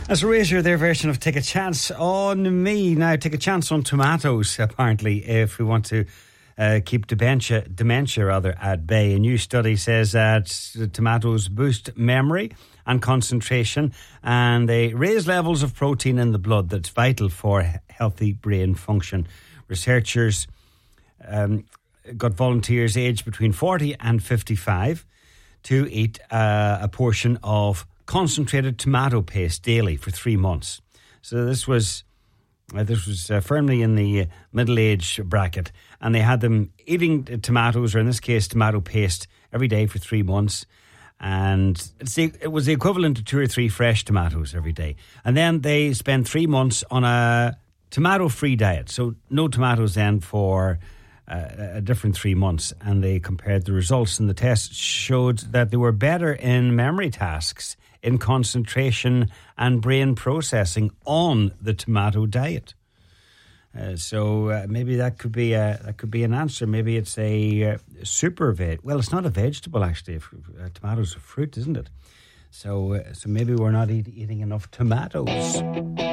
As Erasure, their version of Take a Chance on Me. Now, take a chance on tomatoes, apparently, if we want to keep dementia at bay. A new study says that tomatoes boost memory and concentration, and they raise levels of protein in the blood that's vital for healthy brain function. Researchers got volunteers aged between 40 and 55 to eat a portion of concentrated tomato paste daily for 3 months. So this was firmly in the middle age bracket, and they had them eating tomatoes, or in this case tomato paste, every day for 3 months, and it was the equivalent to 2 or 3 fresh tomatoes every day. And then they spent 3 months on a tomato-free diet, so no tomatoes then for a different 3 months, and they compared the results, and the test showed that they were better in memory tasks, in concentration and brain processing on the tomato diet. So maybe that could be an answer. Maybe it's a super veg. Well, it's not a vegetable actually. Tomatoes are fruit, isn't it? So maybe we're not eating enough tomatoes.